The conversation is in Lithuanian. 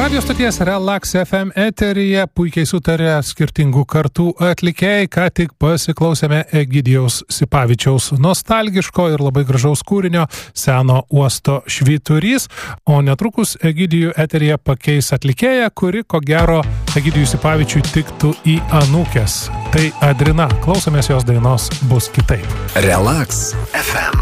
Radio stoties Relax FM eteryje puikiai sutarė skirtingų kartų atlikėjai. Ką tik pasiklausėme Egidijaus Sipavičiaus nostalgiško ir labai gražaus kūrinio Seno uosto švyturys, o netrukus Egidijų eteryje pakeis atlikėja, kuri ko gero Egidijui Sipavičiui tiktų į anūkes. Tai Adrina, klausomės jos dainos Bus kitaip. Relax FM.